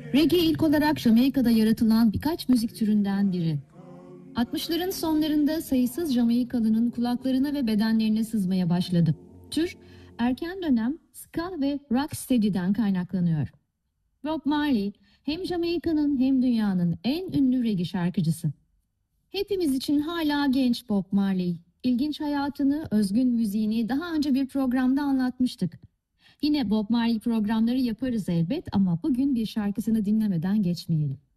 Reggae ilk olarak Jamaika'da yaratılan birkaç müzik türünden biri. 60'ların sonlarında sayısız Jamaikalı'nın kulaklarına ve bedenlerine sızmaya başladı. Tür, erken dönem ska ve rocksteady'den kaynaklanıyor. Bob Marley, hem Jamaika'nın hem dünyanın en ünlü reggae şarkıcısı. Hepimiz için hala genç Bob Marley. İlginç hayatını, özgün müziğini daha önce bir programda anlatmıştık. Yine Bob Marley programları yaparız elbet ama bugün bir şarkısını dinlemeden geçmeyelim.